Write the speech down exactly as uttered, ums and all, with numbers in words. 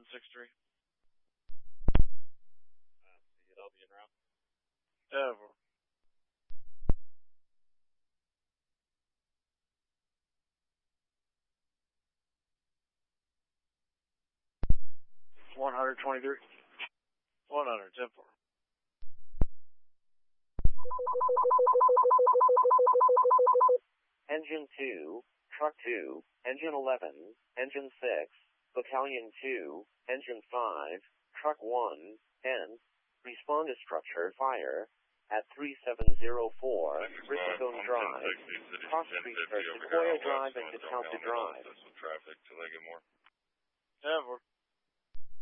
six three. Uh, C L B en route. Over. one hundred twenty-three. one hundred, ten four. Engine two, Truck two, Engine eleven, Engine six, Battalion two, Engine five, Truck one, and respond to structure fire at three seven zero four Richstone Drive, Cross Street or Sequoia Drive and Catawba Drive. Traffic till they get more. Over.